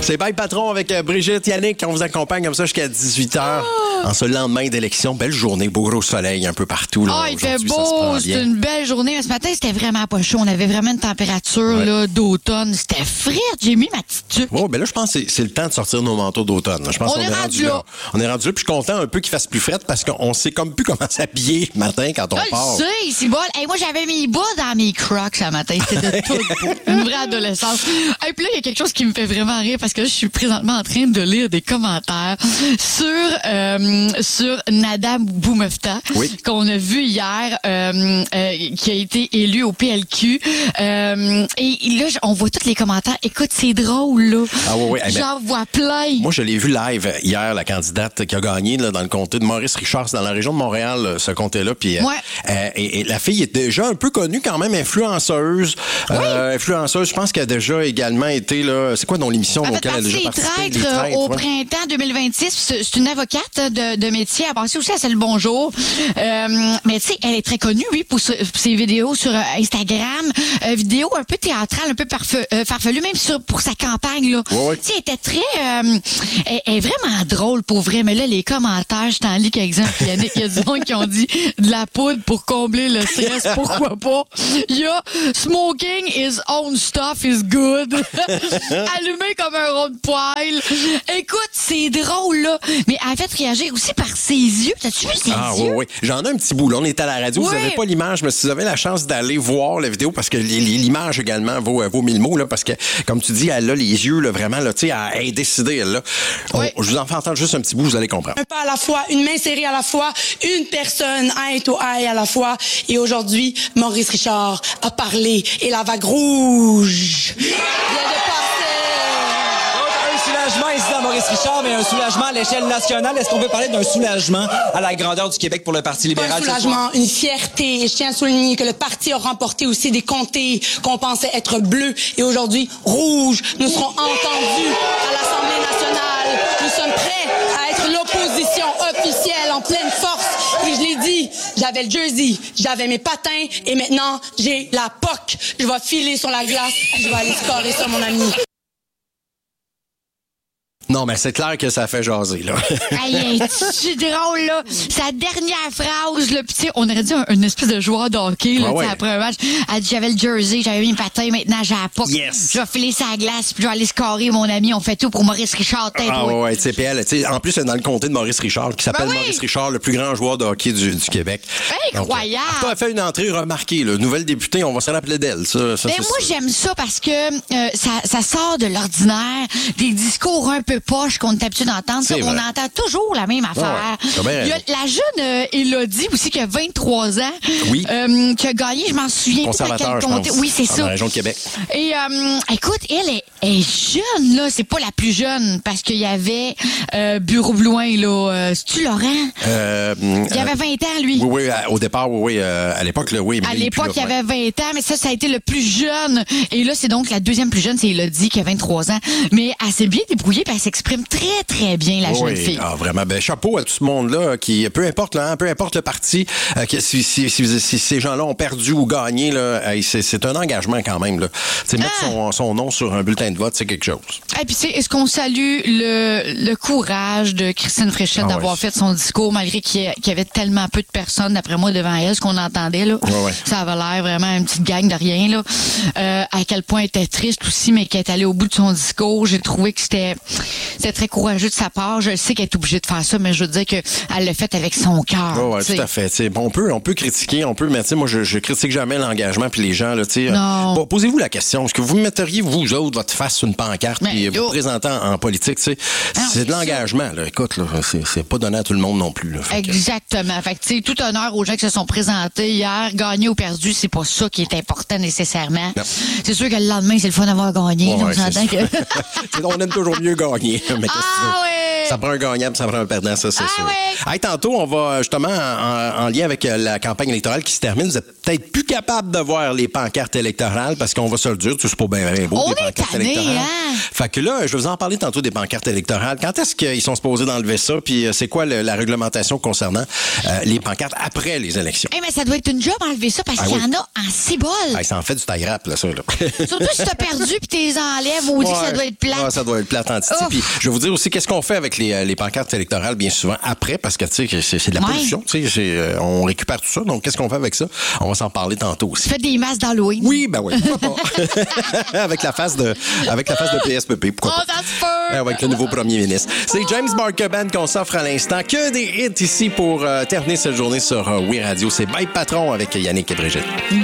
C'est Bye Patron avec Brigitte, Yannick. On vous accompagne comme ça jusqu'à 18h. En ce lendemain d'élection, belle journée, beau gros soleil un peu partout. Là. Il fait beau, c'est une belle journée. Mais ce matin, c'était vraiment pas chaud. On avait vraiment une température là, d'automne. C'était frette. J'ai mis ma petite tuque. Oh, ben là, je pense que c'est le temps de sortir nos manteaux d'automne. Je pense qu'on est rendu là. On est rendu là, puis je suis content un peu qu'il fasse plus frette parce qu'on sait comme plus comment s'habiller le matin quand on part. Je sais, c'est bon. Hey, moi, j'avais mes bas dans mes Crocs ce matin. C'était de tout beau. Une vraie adolescence. Et puis là, il y a quelque chose qui me fait vraiment rire parce que je suis présentement en train de lire des commentaires sur Nada Boumefta, qu'on a vu hier, qui a été élu au PLQ. Et là, on voit tous les commentaires. Écoute, c'est drôle, là. Ah oui. J'en vois plein. Moi, je l'ai vu live hier, la candidate qui a gagné là, dans le comté de Maurice-Richard, c'est dans la région de Montréal, ce comté-là. Puis, et la fille est déjà un peu connue quand même, influenceuse. Influenceuse, je pense qu'elle a déjà également été, là, c'est quoi dans l'émission auquel elle a déjà participé? Les traîtres au printemps 2026. C'est une avocate de métier. Elle a passé aussi à C'est le bonjour. Mais tu sais, elle est très connue, oui, pour ses vidéos sur Instagram. Vidéos un peu théâtrales, un peu farfelues, même pour sa campagne, là. Tu sais, elle était très... elle est vraiment drôle, pour vrai. Mais là, les commentaires, je t'en lis quelques-uns. Il y a des gens qui ont dit de la poudre pour combler le stress. Pourquoi pas? Il y a smoking his own stuff is good. Allumé comme un rond de poêle. Écoute, c'est drôle, là. Mais elle a fait réagir aussi par ses yeux. T'as-tu vu ses yeux? Oui. J'en ai un petit bout. Là, on est à la radio. Vous n'avez pas l'image, mais si vous avez la chance d'aller voir la vidéo, parce que l'image également vaut 1000 mots, là, parce que, comme tu dis, elle a les yeux, là, vraiment, là, tu sais, elle est décidée, elle, là. Je vous en fais entendre juste un petit bout, vous allez comprendre. Un pas à la fois, une main serrée à la fois, une personne eye to eye à la fois. Et aujourd'hui, Maurice Richard a parlé et la vague rouge vient de passer. Soulagement ici à Maurice Richard, mais un soulagement à l'échelle nationale. Est-ce qu'on peut parler d'un soulagement à la grandeur du Québec pour le Parti libéral? Un soulagement, une fierté. Et je tiens à souligner que le parti a remporté aussi des comtés qu'on pensait être bleus et aujourd'hui rouges. Nous serons entendus à l'Assemblée nationale. Nous sommes prêts à être l'opposition officielle en pleine force. Et je l'ai dit, j'avais le jersey, j'avais mes patins et maintenant j'ai la POC. Je vais filer sur la glace et je vais aller scorer sur mon ami. Non, mais c'est clair que ça fait jaser, là. C'est drôle, là. Sa dernière phrase, là, pis on aurait dit une espèce de joueur de hockey, là, après un match. Elle dit, j'avais le jersey, j'avais mis mes patins, maintenant j'ai la POC. Je vais filer sa glace, puis je vais aller scorer, mon ami. On fait tout pour Maurice Richard, tu sais, en plus, c'est dans le comté de Maurice Richard, qui s'appelle Maurice Richard, le plus grand joueur de hockey du Québec. Incroyable! Elle a fait une entrée remarquée, là. Nouvelle députée, on va se rappeler d'elle, ça. Moi, j'aime ça parce que ça sort de l'ordinaire, des discours un peu poche qu'on est habitué d'entendre. On entend toujours la même affaire. Il y a la jeune Élodie aussi qui a 23 ans, qui a gagné, je m'en souviens pas quel comté. Oui, c'est ça. Dans la région de Québec. Et écoute, elle est jeune, là. C'est pas la plus jeune parce qu'il y avait Bureau-Blouin, là. C'est-tu Laurent? Il avait 20 ans, lui. Oui, au départ, à l'époque, là, oui. À l'époque, il avait 20 ans, mais ça a été le plus jeune. Et là, c'est donc la deuxième plus jeune, c'est Élodie qui a 23 ans. Mais elle s'est bien débrouillée, puis elle s'exprime très, très bien, la jeune fille. Ah, vraiment. Ben, chapeau à tout ce monde-là, qui, peu importe le parti, si ces gens-là ont perdu ou gagné, là, c'est un engagement quand même, là. Mettre son nom sur un bulletin de vote, c'est quelque chose. Et puis, est-ce qu'on salue le courage de Christine Fréchette d'avoir fait son discours, malgré qu'il y avait tellement peu de personnes, d'après moi, devant elle, ce qu'on entendait, là. Ça avait l'air vraiment une petite gang de rien, là. À quel point elle était triste aussi, mais qu'elle est allée au bout de son discours. J'ai trouvé que c'était très courageux de sa part. Je sais qu'elle est obligée de faire ça, mais je veux dire qu'elle l'a fait avec son cœur. Tout à fait. On peut critiquer, mais moi, je critique jamais l'engagement puis les gens, là, posez-vous la question. Est-ce que vous metteriez, vous autres, votre face sur une pancarte et vous présenter en politique, c'est de l'engagement, là. Écoute, là, c'est pas donné à tout le monde non plus, là. Exactement. Fait que, tout honneur aux gens qui se sont présentés hier. Gagner ou perdu, c'est pas ça qui est important nécessairement. Non. C'est sûr que le lendemain, c'est le fun d'avoir gagné. On s'entend que... on aime toujours mieux gagner. Ça prend un gagnant, ça prend un perdant, ça, c'est sûr. Ouais. Hey, tantôt, on va justement, en lien avec la campagne électorale qui se termine, vous êtes peut-être plus capable de voir les pancartes électorales parce qu'on va se le dire, c'est pas bien beau, on les pancartes électorales. Hein? Fait que là, je vais vous en parler tantôt des pancartes électorales. Quand est-ce qu'ils sont supposés d'enlever ça? Puis c'est quoi la réglementation concernant les pancartes après les élections? Hey, mais ça doit être une job enlever ça parce qu'il y en a en cibole. Hey, ça en fait du taille rap, là, ça. Là. Surtout si t'as perdu puis t'es enlèves, on dit que ça doit être plate. Ouais, ça doit être plate en titi. Puis je vais vous dire aussi qu'est-ce qu'on fait avec les pancartes électorales bien souvent après, parce que tu sais, c'est de la pollution. Tu sais, on récupère tout ça. Donc, qu'est-ce qu'on fait avec ça? On va s'en parler tantôt aussi. Faites des masques d'Halloween. Oui, ben oui. Pourquoi pas? avec la face de PSPP. Pourquoi pas? Ça se peut. Avec le nouveau premier ministre. C'est James Barker Band qu'on s'offre à l'instant. Que des hits ici pour terminer cette journée sur Oui Radio. C'est Bye Patron avec Yannick et Brigitte.